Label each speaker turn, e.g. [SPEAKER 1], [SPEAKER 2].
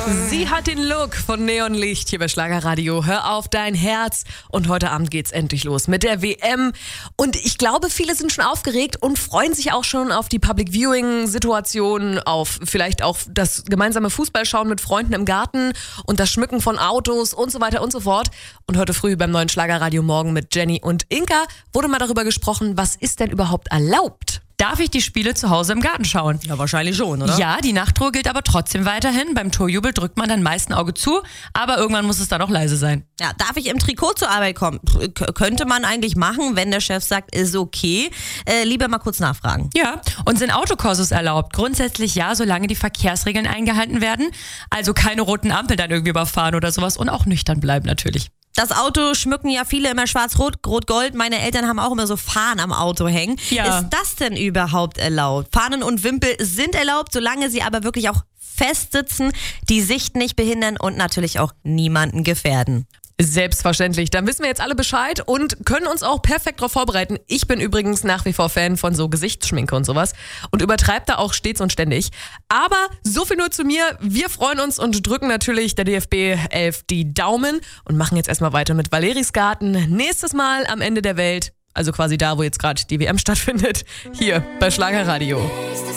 [SPEAKER 1] Sie hat den Look von Neonlicht hier bei Schlagerradio. Hör auf dein Herz. Und heute Abend geht's endlich los mit der WM. Und ich glaube, viele sind schon aufgeregt und freuen sich auch schon auf die Public Viewing Situation, auf vielleicht auch das gemeinsame Fußballschauen mit Freunden im Garten und das Schmücken von Autos und so weiter und so fort. Und heute früh beim neuen Schlagerradio Morgen mit Jenny und Inka wurde mal darüber gesprochen, was ist denn überhaupt erlaubt?
[SPEAKER 2] Darf ich die Spiele zu Hause im Garten schauen?
[SPEAKER 1] Ja, wahrscheinlich schon, oder?
[SPEAKER 2] Ja, die Nachtruhe gilt aber trotzdem weiterhin. Beim Torjubel drückt man dann meist ein Auge zu, aber irgendwann muss es dann auch leise sein.
[SPEAKER 3] Ja, darf ich im Trikot zur Arbeit kommen? Könnte man eigentlich machen, wenn der Chef sagt, ist okay. Lieber mal kurz nachfragen.
[SPEAKER 2] Ja, und sind Autokursus erlaubt? Grundsätzlich ja, solange die Verkehrsregeln eingehalten werden. Also keine roten Ampeln dann irgendwie überfahren oder sowas und auch nüchtern bleiben natürlich.
[SPEAKER 3] Das Auto schmücken ja viele immer schwarz-rot, rot-gold. Meine Eltern haben auch immer so Fahnen am Auto hängen.
[SPEAKER 2] Ja.
[SPEAKER 3] Ist das denn überhaupt erlaubt? Fahnen und Wimpel sind erlaubt, solange sie aber wirklich auch fest sitzen, die Sicht nicht behindern und natürlich auch niemanden gefährden.
[SPEAKER 1] Selbstverständlich. Dann wissen wir jetzt alle Bescheid und können uns auch perfekt darauf vorbereiten. Ich bin übrigens nach wie vor Fan von so Gesichtsschminke und sowas und übertreibe da auch stets und ständig. Aber so viel nur zu mir. Wir freuen uns und drücken natürlich der DFB 11 die Daumen und machen jetzt erstmal weiter mit Valeris Garten. Nächstes Mal am Ende der Welt, also quasi da, wo jetzt gerade die WM stattfindet, hier bei Schlagerradio.